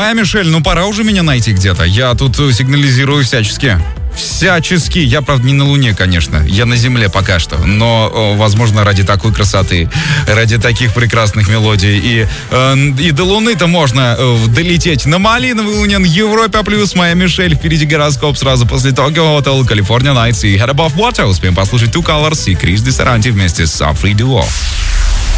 моя Мишель, ну пора уже меня найти где-то. Я тут сигнализирую всячески. Всячески. Я, правда, не на Луне, конечно. Я на Земле пока что. Но, возможно, ради такой красоты, ради таких прекрасных мелодий. И до Луны-то можно долететь на малиновый Луне, Европа плюс, моя Мишель. Впереди гороскоп сразу после Tokyo Hotel, California Nights и Head Above Water. Успеем послушать Two Colors и Крис Де Саранти вместе с Афри Дуо.